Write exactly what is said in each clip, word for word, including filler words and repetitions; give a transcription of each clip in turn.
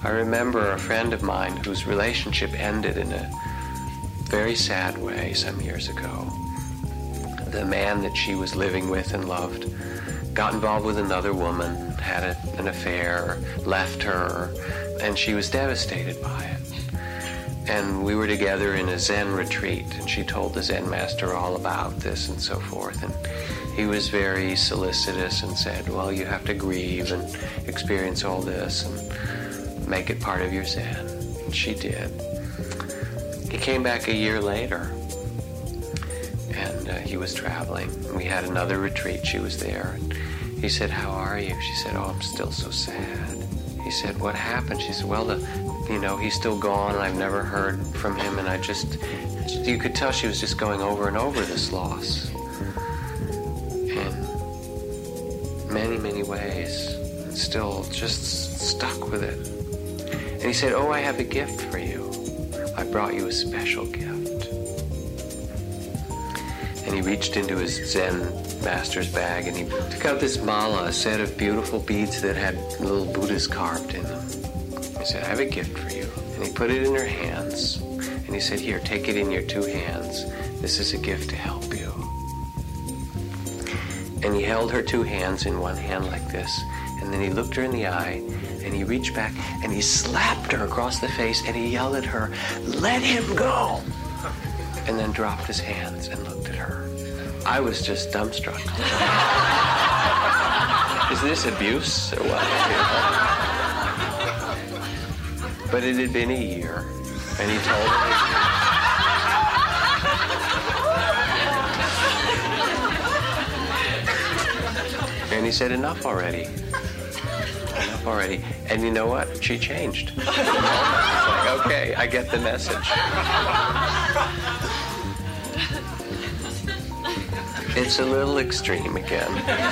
I remember a friend of mine whose relationship ended in a very sad way some years ago. The man that she was living with and loved got involved with another woman, had a, an affair, left her, and she was devastated by it. And we were together in a Zen retreat, and she told the Zen master all about this and so forth. And he was very solicitous and said, well, you have to grieve and experience all this and make it part of your Zen. And she did. He came back a year later, and uh, he was traveling. We had another retreat. She was there. And he said, how are you? She said, oh, I'm still so sad. He said, what happened? She said, well, the, you know, he's still gone, and I've never heard from him, and I just, you could tell she was just going over and over this loss. In many, many ways, and still just stuck with it. And he said, oh, I have a gift for you. I brought you a special gift. And he reached into his Zen master's bag and he took out this mala, a set of beautiful beads that had little Buddhas carved in them. He said, I have a gift for you. And he put it in her hands. And he said, here, take it in your two hands. This is a gift to help you. And he held her two hands in one hand like this. And then he looked her in the eye and he reached back and he slapped her across the face and he yelled at her, let him go! And then dropped his hands and looked at her. I was just dumbstruck. Is this abuse or what? But it had been a year, and he told her. And he said, enough already. Enough already. And you know what? She changed. It's like, okay, I get the message. It's a little extreme again.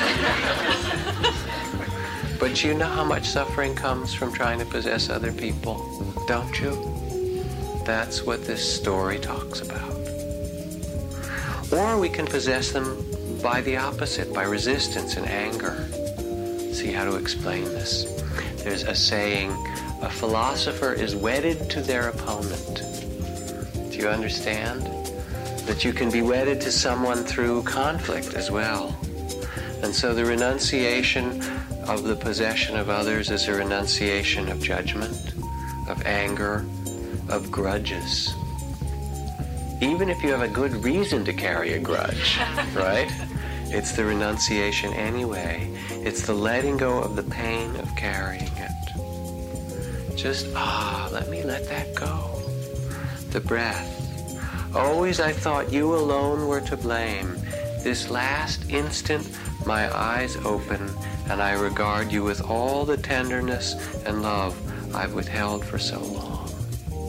But you know how much suffering comes from trying to possess other people, don't you? That's what this story talks about. Or we can possess them by the opposite, by resistance and anger. See how to explain this. There's a saying, a philosopher is wedded to their opponent. Do you understand? That you can be wedded to someone through conflict as well. And so the renunciation of the possession of others is a renunciation of judgment, of anger, of grudges. Even if you have a good reason to carry a grudge, right? It's the renunciation anyway. It's the letting go of the pain of carrying it. Just, ah, let me let that go. The breath. Always I thought you alone were to blame. This last instant my eyes open and I regard you with all the tenderness and love I've withheld for so long.